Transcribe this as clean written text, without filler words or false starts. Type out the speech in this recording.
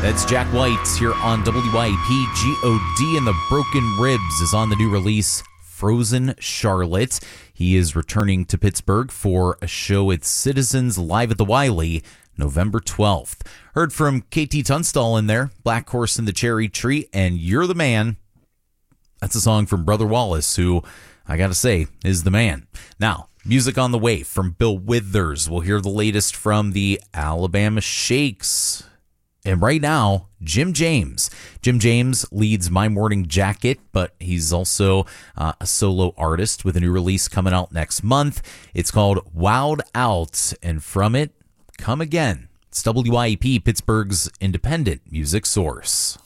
That's Jack White here on WYAP. G.O.D. and the Broken Ribs is on the new release, Frozen Charlotte. He is returning to Pittsburgh for a show at Citizens Live at the Wiley, November 12th. Heard from KT Tunstall in there, Black Horse and the Cherry Tree, and You're the Man. That's a song from Brother Wallace, who, I gotta say, is the man. Now, music on the way from Bill Withers. We'll hear the latest from the Alabama Shakes. And right now, Jim James. Jim James leads My Morning Jacket, but he's also a solo artist with a new release coming out next month. It's called Wowed Out, and from it, Come Again. It's WYAP, Pittsburgh's independent music source.